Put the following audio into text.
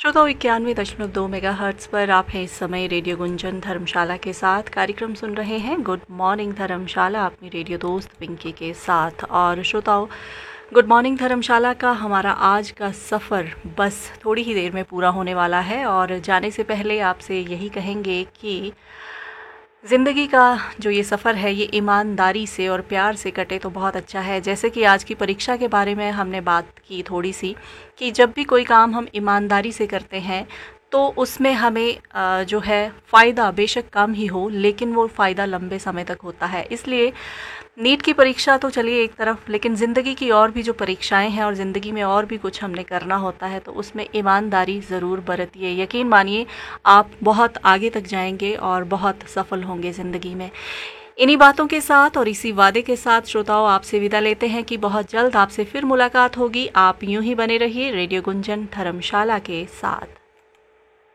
श्रोताओं 91.2 मेगाहर्ट्ज़ पर आप हैं इस समय रेडियो गुंजन धर्मशाला के साथ। कार्यक्रम सुन रहे हैं गुड मॉर्निंग धर्मशाला अपनी रेडियो दोस्त पिंकी के साथ। और श्रोताओं, गुड मॉर्निंग धर्मशाला का हमारा आज का सफ़र बस थोड़ी ही देर में पूरा होने वाला है। और जाने से पहले आपसे यही कहेंगे कि ज़िंदगी का जो ये सफ़र है ये ईमानदारी से और प्यार से कटे तो बहुत अच्छा है। जैसे कि आज की परीक्षा के बारे में हमने बात की थोड़ी सी, कि जब भी कोई काम हम ईमानदारी से करते हैं तो उसमें हमें जो है फ़ायदा बेशक कम ही हो, लेकिन वो फ़ायदा लंबे समय तक होता है। इसलिए नीट की परीक्षा तो चलिए एक तरफ, लेकिन ज़िंदगी की और भी जो परीक्षाएं हैं और ज़िंदगी में और भी कुछ हमने करना होता है तो उसमें ईमानदारी ज़रूर बरतिए। यकीन मानिए आप बहुत आगे तक जाएंगे और बहुत सफल होंगे ज़िंदगी में। इन्हीं बातों के साथ और इसी वादे के साथ श्रोताओं आपसे विदा लेते हैं कि बहुत जल्द आपसे फिर मुलाकात होगी। आप यूं ही बने रहिए रेडियो गुंजन धर्मशाला के साथ।